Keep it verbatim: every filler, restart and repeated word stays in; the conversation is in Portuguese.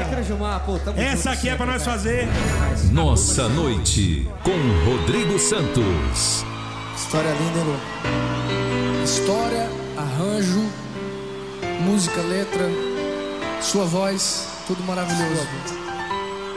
Obrigado, Gilmar. Pô, tamo Essa aqui é pra nós fazer. Nossa Noite, com Rodrigo Santos. História linda, hein, Lu? História, arranjo, música, letra, sua voz, tudo maravilhoso.